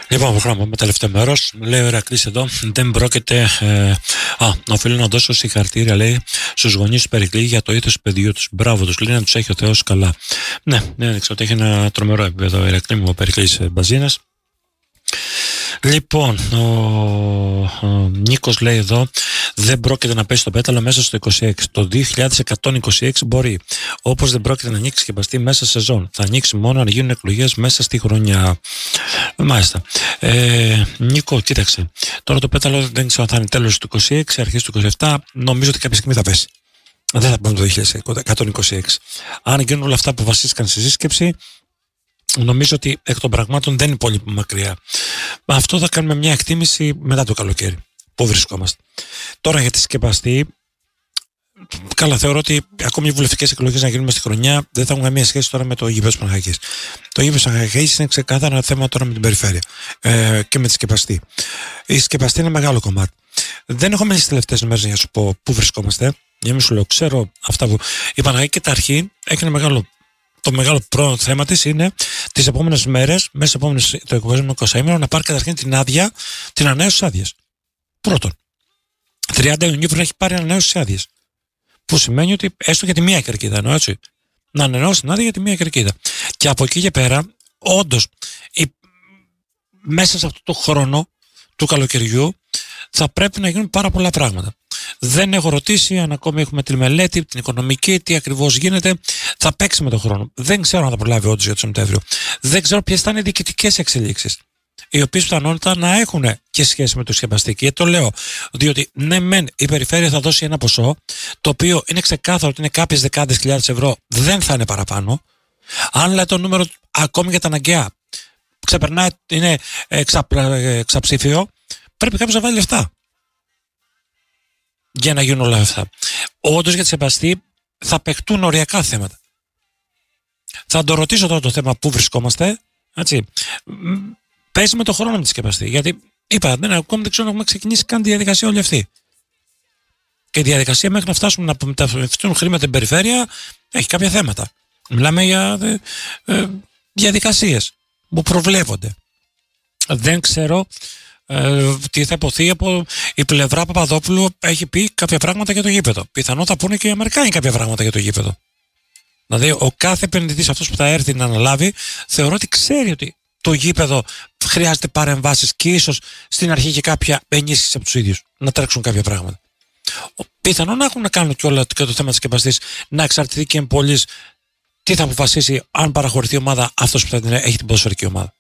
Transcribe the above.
Λοιπόν, προχωράμε. Τελευταίο μέρος. Λέει ο Ηρακλής εδώ, δεν πρόκειται. Οφείλω να δώσω συγχαρητήρια, λέει, στους γονείς του Περικλή για το ήθος του παιδιού τους. Μπράβο τους, λέει, να τους έχει ο Θεός καλά. Ναι, έδειξε ότι έχει ένα τρομερό επίπεδο ο Ηρακλή μου, ο Περικλής Μπαζίνας. Λοιπόν, ο Νίκος λέει εδώ, δεν πρόκειται να πέσει το πέταλο μέσα στο 26. Το 2126 μπορεί. Όπως δεν πρόκειται να ανοίξει και σκεπαστεί μέσα σε σεζόν. Θα ανοίξει μόνο αν γίνουν εκλογές μέσα στη χρονιά. Μάλιστα. Νίκο, κοίταξε. Τώρα το πέταλο δεν ξέρω αν θα είναι τέλος του 26, αρχές του 27. Νομίζω ότι κάποια στιγμή θα πέσει. Δεν θα πάμε το 2126. Αν γίνουν όλα αυτά που βασίστηκαν στη σύσκεψη, νομίζω ότι εκ των πραγμάτων δεν είναι πολύ μακριά. Αυτό θα κάνουμε μια εκτίμηση μετά το καλοκαίρι. Πού βρισκόμαστε. Τώρα για τη σκεπαστή, καλά, θεωρώ ότι ακόμη οι βουλευτικές εκλογές να γίνουν στη χρονιά δεν θα έχουν καμία σχέση τώρα με το γήπεδο της Παναχαϊκής. Το γήπεδο της Παναχαϊκής είναι ξεκάθαρα ένα θέμα τώρα με την περιφέρεια και με τη σκεπαστή. Η σκεπαστή είναι μεγάλο κομμάτι. Δεν έχω μιλήσει τις τελευταίες μέρες για να σου πω πού βρισκόμαστε. Για να μην σου λέω, ξέρω αυτά που. Η Παναχαϊκή καταρχήν έχει το μεγάλο πρώτο θέμα της είναι τις επόμενες μέρες, μέσα το επόμενο 20 να πάρει καταρχήν την ανανέωση άδειας. Πρώτον, 30 Ιουνίου πρέπει να έχει πάρει ανανέωση άδειας. Που σημαίνει ότι έστω για τη μία κερκίδα, εννοώ έτσι. Να ανανεώσει την άδεια για τη μία κερκίδα. Και από εκεί και πέρα, όντως, μέσα σε αυτό το χρόνο του καλοκαιριού θα πρέπει να γίνουν πάρα πολλά πράγματα. Δεν έχω ρωτήσει αν ακόμη έχουμε τη μελέτη, την οικονομική, τι ακριβώς γίνεται. Θα παίξει με τον χρόνο. Δεν ξέρω αν θα προλάβει όντως για το Σεπτέμβριο. Δεν ξέρω ποιες θα είναι οι διοικητικές εξελίξεις, οι οποίες πιθανότητα να έχουν και σχέση με το σκεπαστή. Και το λέω, διότι ναι, μεν η περιφέρεια θα δώσει ένα ποσό, το οποίο είναι ξεκάθαρο ότι είναι κάποιες δεκάδες χιλιάδες ευρώ, δεν θα είναι παραπάνω. Αν λέει το νούμερο ακόμη για τα αναγκαία ξεπερνάει, είναι εξαψήφιο, πρέπει κάποιος να βάλει λεφτά για να γίνουν όλα αυτά. Όντως για τη σκεπαστή θα παιχτούν οριακά θέματα. Θα το ρωτήσω τώρα το θέμα πού βρισκόμαστε. Έτσι. Παίζει με το χρόνο με τη σκεπαστή. Γιατί είπα, ακόμη δεν ξέρω να έχουμε ξεκινήσει καν τη διαδικασία όλη αυτή. Και η διαδικασία μέχρι να φτάσουμε να μεταφερθούν χρήματα την περιφέρεια έχει κάποια θέματα. Μιλάμε για διαδικασίες που προβλέπονται. Δεν ξέρω τι θα υποθεί από η πλευρά Παπαδόπουλου. Έχει πει κάποια πράγματα για το γήπεδο. Πιθανόν θα πούνε και οι Αμερικάνοι κάποια πράγματα για το γήπεδο. Δηλαδή, ο κάθε επενδυτής, αυτός που θα έρθει να αναλάβει, θεωρώ ότι ξέρει ότι το γήπεδο χρειάζεται παρεμβάσεις και ίσως στην αρχή και κάποια ενίσχυση από τους ίδιους να τρέξουν κάποια πράγματα. Πιθανόν να έχουν να κάνουν και όλα και το θέμα της σκεπαστής να εξαρτηθεί και εμπολής τι θα αποφασίσει αν παραχωρηθεί η ομάδα αυτός που θα έχει την ποδοσφαιρική ομάδα.